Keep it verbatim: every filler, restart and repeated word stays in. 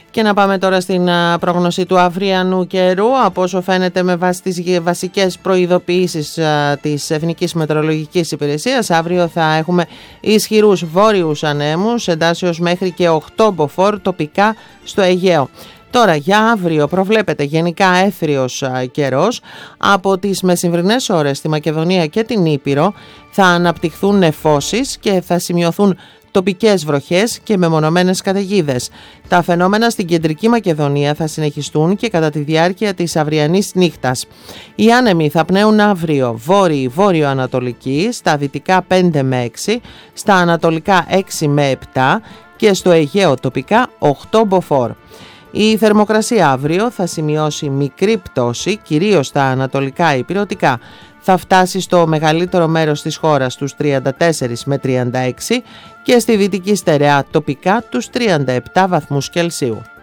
Και να πάμε τώρα στην πρόγνωση του αυριανού καιρού. Από όσο φαίνεται με βάση τις βασικές προειδοποιήσεις της Εθνικής Μετεωρολογικής Υπηρεσίας, αύριο θα έχουμε ισχυρούς βόρειους ανέμους, εντάσσεως μέχρι και οκτώ μποφόρ τοπικά στο Αιγαίο. Τώρα για αύριο προβλέπεται γενικά έθριος καιρός. Από τις μεσημβρινές ώρες στη Μακεδονία και την Ήπειρο θα αναπτυχθούν νεφώσεις και θα σημειωθούν τοπικές βροχές και μεμονωμένες καταιγίδες. Τα φαινόμενα στην κεντρική Μακεδονία θα συνεχιστούν και κατά τη διάρκεια της αυριανής νύχτας. Οι άνεμοι θα πνέουν αύριο βόρειοι βόρειο-ανατολικοί, στα δυτικά πέντε με έξι, στα ανατολικά έξι με επτά και στο Αιγαίο τοπικά οκτώ μποφόρ. Η θερμοκρασία αύριο θα σημειώσει μικρή πτώση, κυρίως στα ανατολικά υπηρετικά. Θα φτάσει στο μεγαλύτερο μέρος της χώρας τους τριάντα τέσσερα με τριάντα έξι και στη δυτική στερεά τοπικά τους τριάντα επτά βαθμούς Κελσίου.